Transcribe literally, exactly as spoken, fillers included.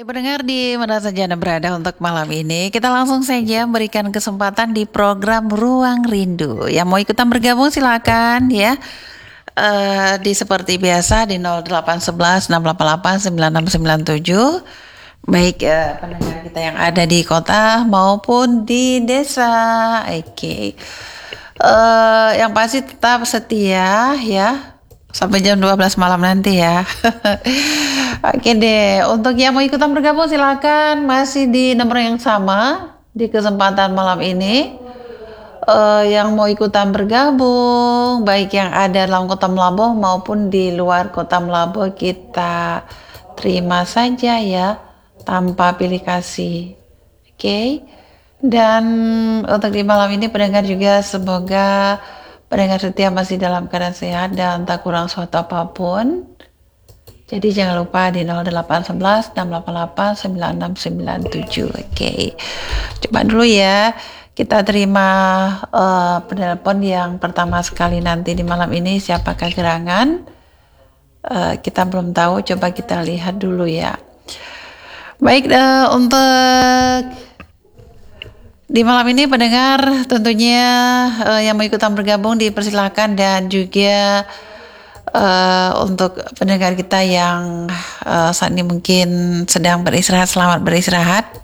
Baik pendengar di mana saja Anda berada untuk malam ini, kita langsung saja berikan kesempatan di program Ruang Rindu. Yang mau ikutan bergabung silakan ya. Eh, di seperti biasa di nol delapan satu satu enam delapan delapan sembilan enam sembilan tujuh. Baik eh, pendengar kita yang ada di kota maupun di desa. Oke. Eh, yang pasti tetap setia ya. Sampai jam dua belas malam nanti ya. Oke deh, untuk yang mau ikutan bergabung silakan masih di nomor yang sama di kesempatan malam ini. Uh, yang mau ikutan bergabung, baik yang ada dalam kota Melabuh maupun di luar kota Melabuh, kita terima saja ya, tanpa pilih kasih. Oke. Okay? Dan untuk di malam ini pendengar juga semoga pendengar setia masih dalam keadaan sehat dan tak kurang suatu apapun. Jadi jangan lupa di nol delapan satu satu enam delapan delapan sembilan enam sembilan tujuh. Oke. Okay. Coba dulu ya. Kita terima uh, penelpon yang pertama sekali nanti di malam ini. Siapakah gerangan? Uh, kita belum tahu. Coba kita lihat dulu ya. Baik, uh, untuk di malam ini pendengar tentunya uh, yang mau ikutan bergabung dipersilakan, dan juga uh, untuk pendengar kita yang uh, saat ini mungkin sedang beristirahat, selamat beristirahat.